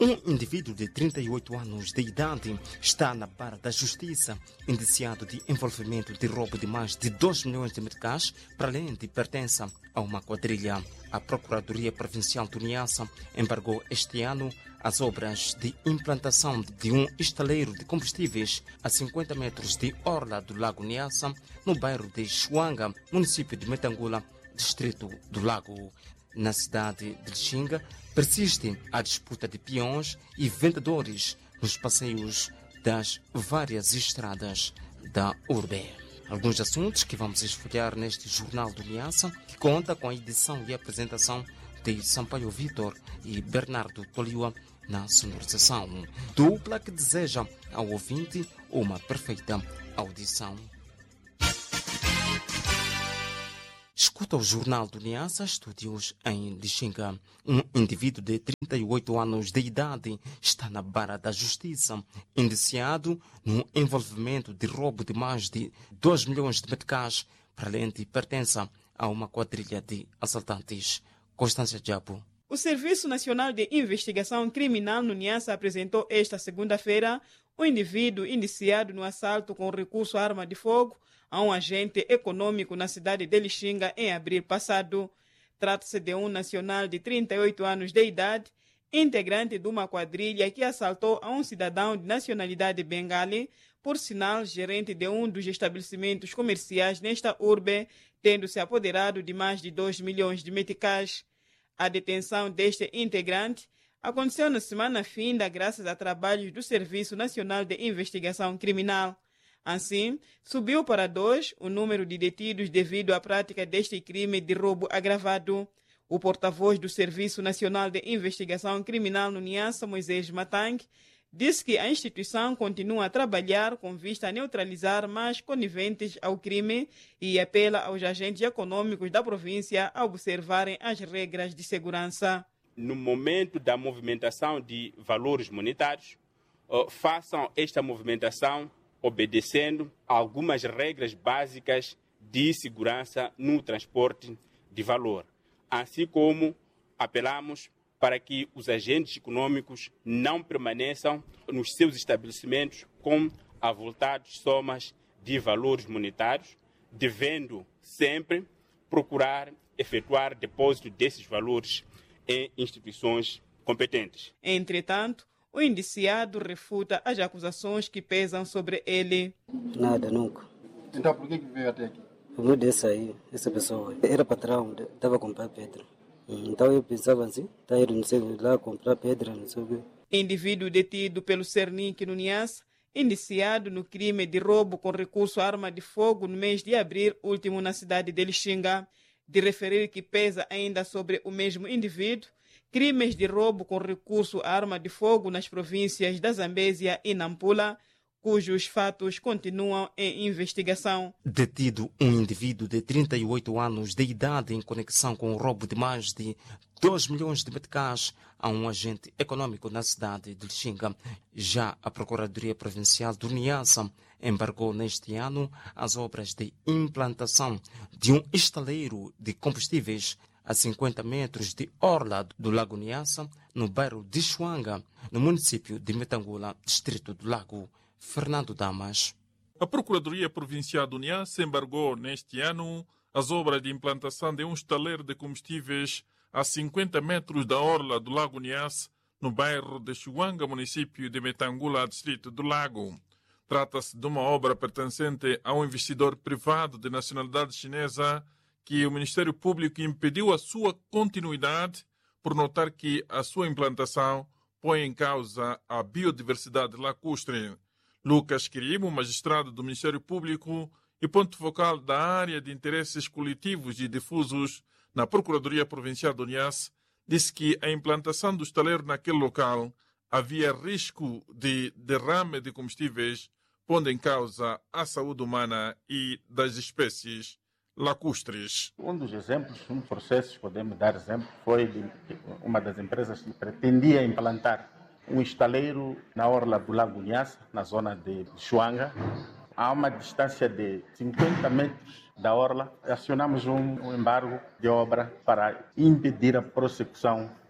Um indivíduo de 38 anos de idade está na barra da justiça, indiciado de envolvimento de roubo de mais de 2 milhões de meticais, para além de pertença a uma quadrilha. A Procuradoria Provincial do Niassa embargou este ano as obras de implantação de um estaleiro de combustíveis a 50 metros de orla do Lago Niassa, no bairro de Chuanga, município de Metangula, distrito do Lago. Na cidade de Lixinga, persiste a disputa de peões e vendedores nos passeios das várias estradas da urbe. Alguns assuntos que vamos esfolhar neste Jornal do Niassa, que conta com a edição e apresentação de Sampaio Vitor e Bernardo Toliua na sonorização. Dupla que deseja ao ouvinte uma perfeita audição. Escuta o Jornal do Niassa, estúdios em Lixinga. Um indivíduo de 38 anos de idade está na barra da justiça, indiciado no envolvimento de roubo de mais de 2 milhões de meticais, para além de pertença a uma quadrilha de assaltantes. Constância Diabo. O Serviço Nacional de Investigação Criminal no Niassa apresentou esta segunda-feira um indivíduo indiciado no assalto com recurso à arma de fogo a um agente econômico na cidade de Lixinga em abril passado. Trata-se de um nacional de 38 anos de idade, integrante de uma quadrilha que assaltou a um cidadão de nacionalidade bengali, por sinal gerente de um dos estabelecimentos comerciais nesta urbe, tendo se apoderado de mais de 2 milhões de meticais. A detenção deste integrante aconteceu na semana finda graças a trabalhos do Serviço Nacional de Investigação Criminal. Assim, subiu para 2 o número de detidos devido à prática deste crime de roubo agravado. O porta-voz do Serviço Nacional de Investigação Criminal no Niassa, Moisés Matang, disse que a instituição continua a trabalhar com vista a neutralizar mais coniventes ao crime e apela aos agentes econômicos da província a observarem as regras de segurança. No momento da movimentação de valores monetários, façam esta movimentação obedecendo a algumas regras básicas de segurança no transporte de valor, assim como apelamos para que os agentes econômicos não permaneçam nos seus estabelecimentos com avultadas somas de valores monetários, devendo sempre procurar efetuar depósito desses valores em instituições competentes. Entretanto, o indiciado refuta as acusações que pesam sobre ele. Nada, nunca. Então por que veio até aqui? Eu desse aí, essa pessoa, era patrão, estava a comprar pedra. Então eu pensava assim, está indo, não sei, lá comprar pedra, não sei o quê. Indivíduo detido pelo Cernic no Niassa, indiciado no crime de roubo com recurso à arma de fogo no mês de abril último na cidade de Lixinga. De referir que pesa ainda sobre o mesmo indivíduo crimes de roubo com recurso à arma de fogo nas províncias da Zambésia e Nampula, cujos fatos continuam em investigação. Detido um indivíduo de 38 anos de idade em conexão com o roubo de mais de 2 milhões de meticais a um agente econômico na cidade de Lixinga. Já a Procuradoria Provincial do Niassa embargou neste ano as obras de implantação de um estaleiro de combustíveis a 50 metros de orla do Lago Niassa, no bairro de Chuanga, no município de Metangula, distrito do Lago. Fernando Damas. A Procuradoria Provincial do Niassa embargou neste ano as obras de implantação de um estaleiro de combustíveis a 50 metros da orla do Lago Niassa, no bairro de Chuanga, município de Metangula, distrito do Lago. Trata-se de uma obra pertencente a um investidor privado de nacionalidade chinesa que o Ministério Público impediu a sua continuidade por notar que a sua implantação põe em causa a biodiversidade lacustre. Lucas Quirimo, magistrado do Ministério Público e ponto focal da área de interesses coletivos e difusos na Procuradoria Provincial do Niassa, disse que a implantação do estaleiro naquele local havia risco de derrame de combustíveis, pondo em causa a saúde humana e das espécies lacustres. Um dos exemplos, um processo, podemos dar exemplo, foi de uma das empresas que pretendia implantar um estaleiro na orla do Lago Niassa, na zona de Chuanga, a uma distância de 50 metros da orla. Acionamos um embargo de obra para impedir a prossecução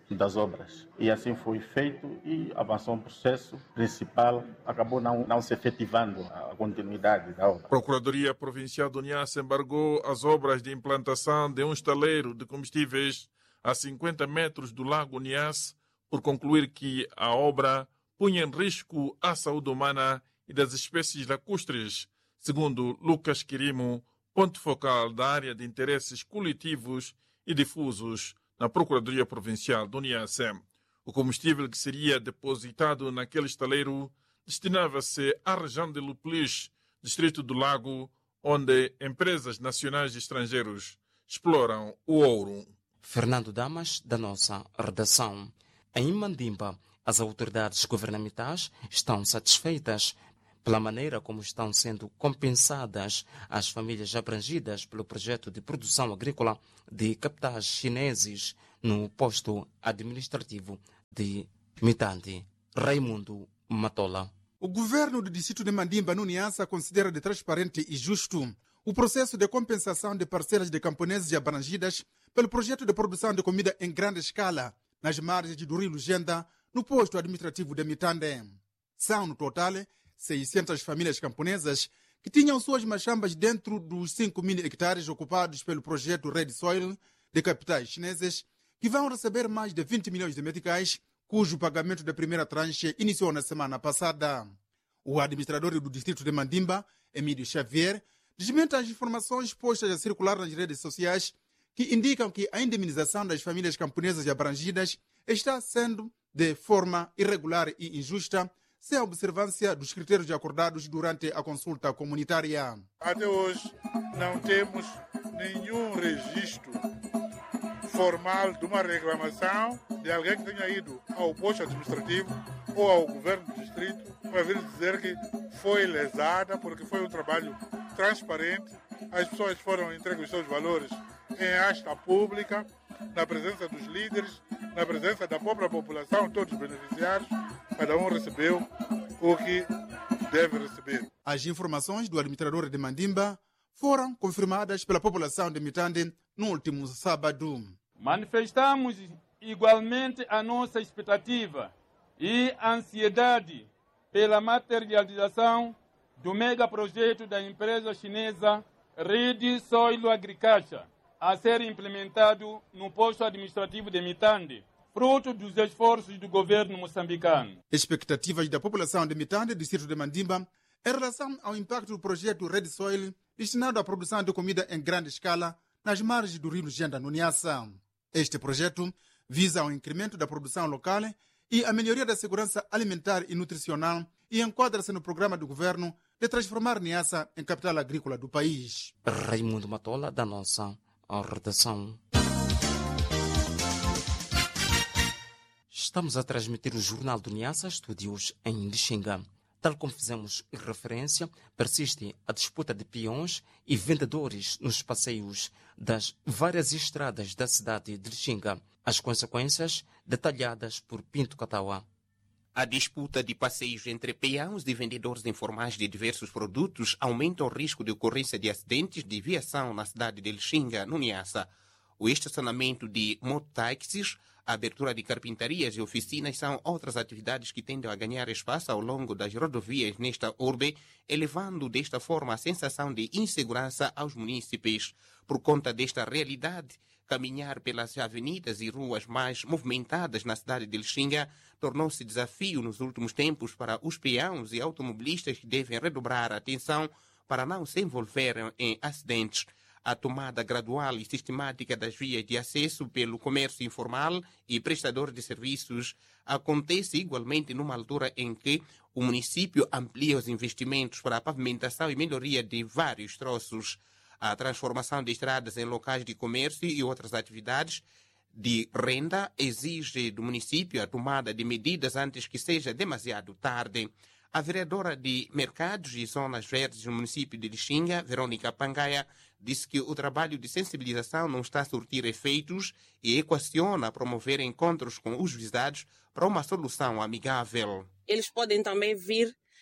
das obras. E assim foi feito e avançou um processo principal, acabou não se efetivando a continuidade da obra. A Procuradoria Provincial do Niassa embargou as obras de implantação de um estaleiro de combustíveis a 50 metros do Lago Niassa por concluir que a obra punha em risco a saúde humana e das espécies lacustres, segundo Lucas Quirimo, ponto focal da área de interesses coletivos e difusos na Procuradoria Provincial do Niassa. O combustível que seria depositado naquele estaleiro destinava-se à região de Luplis, distrito do Lago, onde empresas nacionais e estrangeiros exploram o ouro. Fernando Damas, da nossa redação. Em Mandimba, as autoridades governamentais estão satisfeitas pela maneira como estão sendo compensadas as famílias abrangidas pelo projeto de produção agrícola de capitais chineses no posto administrativo de Mitande. Raimundo Matola. O governo do distrito de Mandimba, no Niassa, considera de transparente e justo o processo de compensação de parcelas de camponeses abrangidas pelo projeto de produção de comida em grande escala nas margens do rio Lugenda, no posto administrativo de Mitande. São, no total, 600 famílias camponesas que tinham suas machambas dentro dos 5.000 hectares ocupados pelo projeto Red Soil de capitais chineses, que vão receber mais de 20 milhões de meticais, cujo pagamento da primeira tranche iniciou na semana passada. O administrador do distrito de Mandimba, Emílio Xavier, desmente as informações postas a circular nas redes sociais que indicam que a indemnização das famílias camponesas abrangidas está sendo de forma irregular e injusta, sem a observância dos critérios acordados durante a consulta comunitária. Até hoje não temos nenhum registro formal de uma reclamação de alguém que tenha ido ao posto administrativo ou ao governo do distrito para vir dizer que foi lesada, porque foi um trabalho transparente, as pessoas foram entregues os seus valores em asta pública, na presença dos líderes, na presença da própria população, todos os beneficiários, cada um recebeu o que deve receber. As informações do administrador de Mandimba foram confirmadas pela população de Mitande no último sábado. Manifestamos igualmente a nossa expectativa e ansiedade pela materialização do megaprojeto da empresa chinesa Red Soil Agriculture a ser implementado no posto administrativo de Mitande, fruto dos esforços do governo moçambicano. Expectativas da população de Mitande, distrito de Mandimba, em relação ao impacto do projeto Red Soil destinado à produção de comida em grande escala nas margens do rio Lugenda, no Niassa. Este projeto visa o incremento da produção local e a melhoria da segurança alimentar e nutricional e enquadra-se no programa do governo de transformar Niassa em capital agrícola do país. Raimundo Matola, da nossa redação. Estamos a transmitir o Jornal do Niassa, estúdios em Lixinga. Tal como fizemos referência, persiste a disputa de peões e vendedores nos passeios das várias estradas da cidade de Lixinga. As consequências detalhadas por Pinto Cataua. A disputa de passeios entre peões e vendedores informais de diversos produtos aumenta o risco de ocorrência de acidentes de viação na cidade de Lixinga, no Niassa. O estacionamento de mototáxis, a abertura de carpintarias e oficinas são outras atividades que tendem a ganhar espaço ao longo das rodovias nesta urbe, elevando desta forma a sensação de insegurança aos munícipes. Por conta desta realidade, caminhar pelas avenidas e ruas mais movimentadas na cidade de Lixinga tornou-se desafio nos últimos tempos para os peões e automobilistas que devem redobrar a atenção para não se envolverem em acidentes. A tomada gradual e sistemática das vias de acesso pelo comércio informal e prestador de serviços acontece igualmente numa altura em que o município amplia os investimentos para a pavimentação e melhoria de vários troços. A transformação de estradas em locais de comércio e outras atividades de renda exige do município a tomada de medidas antes que seja demasiado tarde. A vereadora de Mercados e Zonas Verdes no município de Lixinga, Verônica Pangaia, disse que o trabalho de sensibilização não está a surtir efeitos e equaciona promover encontros com os visados para uma solução amigável. Eles podem também vir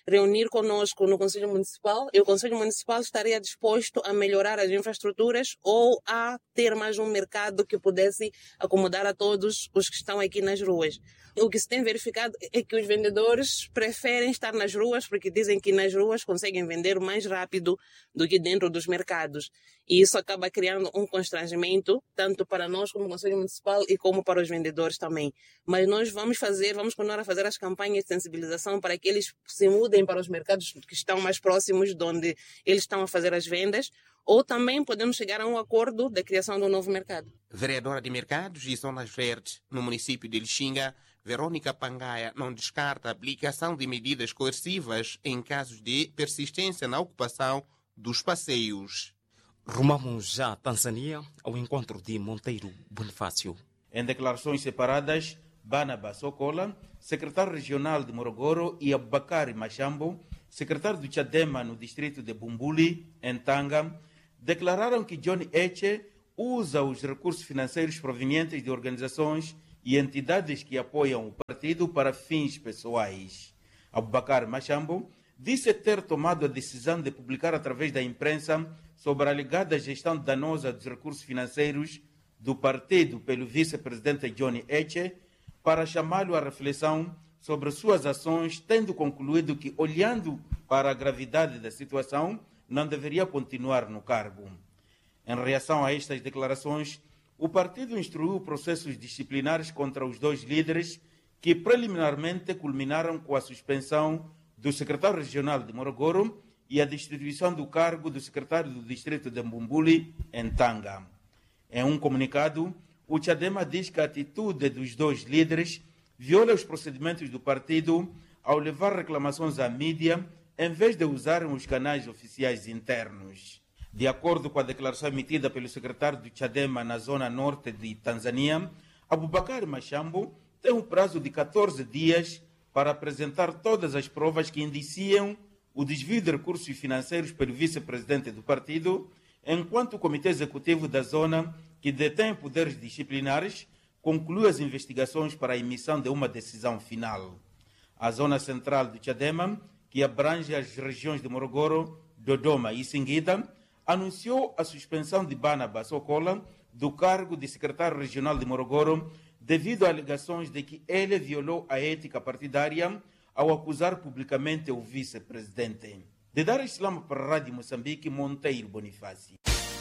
reunir conosco no Conselho Municipal e o Conselho Municipal estaria disposto a melhorar as infraestruturas ou a ter mais um mercado que pudesse acomodar a todos os que estão aqui nas ruas. O que se tem verificado é que os vendedores preferem estar nas ruas porque dizem que nas ruas conseguem vender mais rápido do que dentro dos mercados. E isso acaba criando um constrangimento, tanto para nós como Conselho Municipal e como para os vendedores também. Mas nós vamos continuar a fazer as campanhas de sensibilização para que eles se mudem para os mercados que estão mais próximos de onde eles estão a fazer as vendas, ou também podemos chegar a um acordo da criação de um novo mercado. Vereadora de Mercados e Zonas Verdes no município de Lixinga, Verônica Pangaia não descarta a aplicação de medidas coercivas em casos de persistência na ocupação dos passeios. Rumamos já à Tanzânia ao encontro de Monteiro Bonifácio. Em declarações separadas, Barnaba Sokola, secretário regional de Morogoro, e Abubakar Machambo, secretário do Chadema no distrito de Bumbuli, em Tanga, declararam que John Heche usa os recursos financeiros provenientes de organizações e entidades que apoiam o partido para fins pessoais. Abubakar Machambo disse ter tomado a decisão de publicar através da imprensa sobre a alegada gestão danosa dos recursos financeiros do partido pelo vice-presidente John Heche para chamá-lo à reflexão sobre suas ações, tendo concluído que, olhando para a gravidade da situação, não deveria continuar no cargo. Em reação a estas declarações, o partido instruiu processos disciplinares contra os dois líderes, que preliminarmente culminaram com a suspensão do secretário regional de Morogoro e a destituição do cargo do secretário do distrito de Mbumbuli, em Tanga. Em um comunicado, o Chadema diz que a atitude dos dois líderes viola os procedimentos do partido ao levar reclamações à mídia em vez de usarem os canais oficiais internos. De acordo com a declaração emitida pelo secretário do Chadema na zona norte de Tanzânia, Abubakar Machambo tem um prazo de 14 dias para apresentar todas as provas que indiciam o desvio de recursos financeiros pelo vice-presidente do partido, enquanto o Comitê Executivo da Zona, que detém poderes disciplinares, conclui as investigações para a emissão de uma decisão final. A Zona Central do Chadema, que abrange as regiões de Morogoro, Dodoma e Singida, anunciou a suspensão de Barnaba Sokola do cargo de secretário regional de Morogoro devido a alegações de que ele violou a ética partidária ao acusar publicamente o vice-presidente. De Dar es Salaam para a Rádio Moçambique, Monteiro Bonifácio.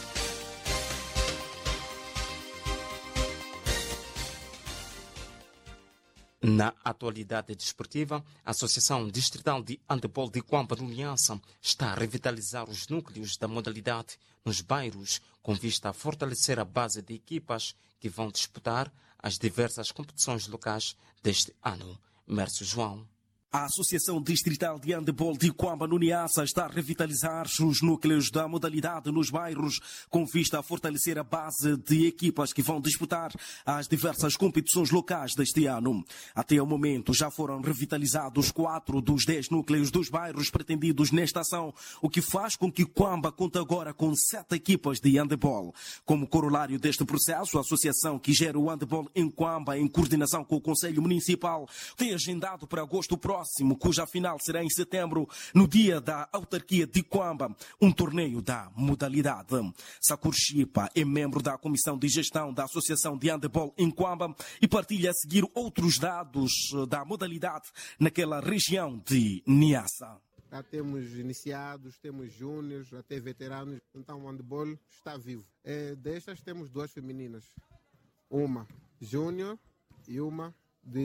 Na atualidade desportiva, a Associação Distrital de Handebol de Quamba no Niassa está a revitalizar os núcleos da modalidade nos bairros, com vista a fortalecer a base de equipas que vão disputar as diversas competições locais deste ano. Mércio João. A Associação Distrital de Handebol de Quamba no Niassa está a revitalizar os núcleos da modalidade nos bairros, com vista a fortalecer a base de equipas que vão disputar as diversas competições locais deste ano. Até o momento já foram revitalizados 4 dos 10 núcleos dos bairros pretendidos nesta ação, o que faz com que Quamba conte agora com 7 equipas de handebol. Como corolário deste processo, a associação que gera o handebol em Quamba, em coordenação com o Conselho Municipal, tem agendado para agosto próximo, cuja final será em setembro, no dia da autarquia de Quamba, um torneio da modalidade. Sakur Chipa é membro da Comissão de Gestão da Associação de Handebol em Quamba e partilha a seguir outros dados da modalidade naquela região de Niassa. Já temos iniciados, temos júniores, até veteranos, então o handebol está vivo. Destas temos 2 femininas, uma júnior e uma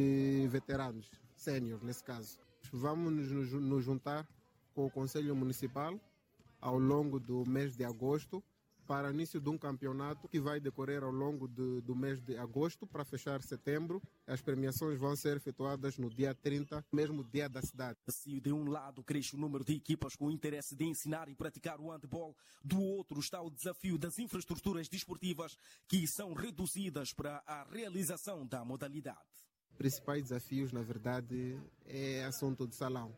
de veteranos. Sênior, nesse caso. Vamos nos juntar com o Conselho Municipal ao longo do mês de agosto para o início de um campeonato que vai decorrer ao longo do mês de agosto para fechar setembro. As premiações vão ser efetuadas no dia 30, mesmo dia da cidade. Se de um lado cresce o número de equipas com o interesse de ensinar e praticar o handebol, do outro está o desafio das infraestruturas desportivas que são reduzidas para a realização da modalidade. Principais desafios, na verdade, é assunto de salão.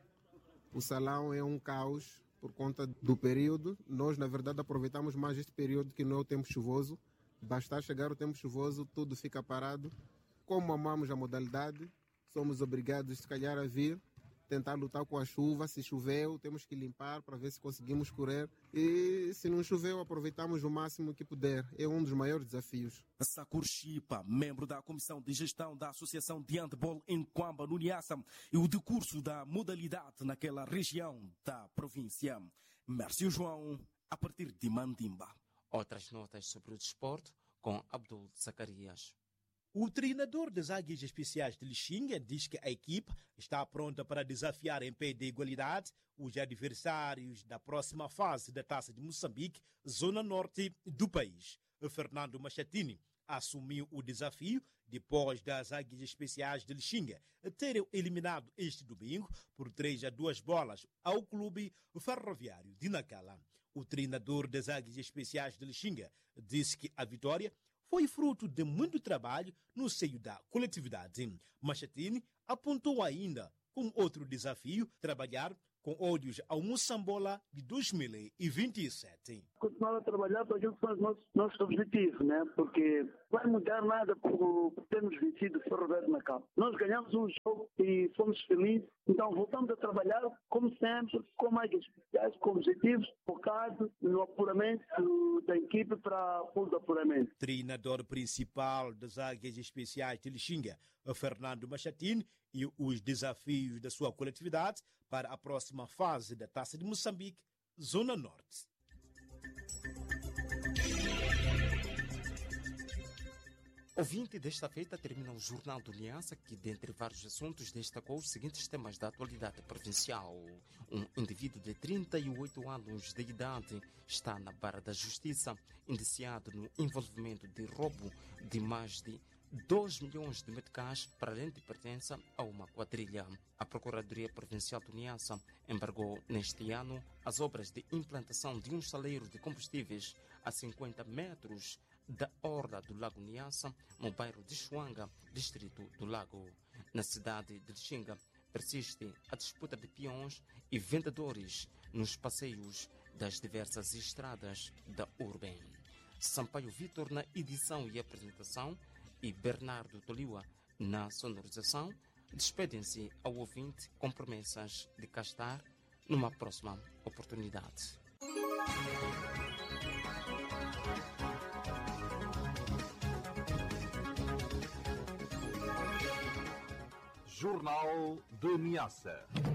O salão é um caos por conta do período. Nós, na verdade, aproveitamos mais este período que não é o tempo chuvoso. Basta chegar o tempo chuvoso, tudo fica parado. Como amamos a modalidade, somos obrigados, se calhar, a vir tentar lutar com a chuva. Se choveu, temos que limpar para ver se conseguimos correr. E se não choveu, aproveitamos o máximo que puder. É um dos maiores desafios. Sakur Chipa, membro da Comissão de Gestão da Associação de Handball em Quamba, no Niassa, e o decurso da modalidade naquela região da província. Mércio João, a partir de Mandimba. Outras notas sobre o desporto com Abdul Zacarias. O treinador das Águias Especiais de Lixinga diz que a equipe está pronta para desafiar em pé de igualdade os adversários da próxima fase da Taça de Moçambique, zona norte do país. Fernando Machatini assumiu o desafio depois das Águias Especiais de Lixinga terem eliminado este domingo por 3-2 bolas ao clube ferroviário de Nacala. O treinador das Águias Especiais de Lixinga disse que a vitória foi fruto de muito trabalho no seio da coletividade. Machatini apontou ainda como outro desafio trabalhar com olhos ao Moçambola de 2027. Continuar a trabalhar para aquilo que são os nossos objetivos, né? Porque não vai mudar nada por termos vencido o Ferroviário na Cabo. Nós ganhamos um jogo e fomos felizes, então voltamos a trabalhar, como sempre, com Águias Especiais, com objetivos focados no apuramento da equipe para o apuramento. Treinador principal das Águias Especiais de Lixinga, Fernando Machatini, e os desafios da sua coletividade para a próxima fase da Taça de Moçambique, Zona Norte. Ouvinte, desta feita termina o Jornal do Niassa, que, dentre vários assuntos, destacou os seguintes temas da atualidade provincial. Um indivíduo de 38 anos de idade está na barra da justiça, indiciado no envolvimento de roubo de mais de 2 milhões de meticais, para além de pertença a uma quadrilha. A Procuradoria Provincial do Niassa embargou neste ano as obras de implantação de um estaleiro de combustíveis a 50 metros da orla do Lago Niassa, no bairro de Chuanga, distrito do Lago. Na cidade de Lixinga, persiste a disputa de peões e vendedores nos passeios das diversas estradas da urbe. Sampaio Vitor na edição e apresentação e Bernardo Toliwa na sonorização despedem-se ao ouvinte com promessas de cá estar numa próxima oportunidade. Jornal de Niassa.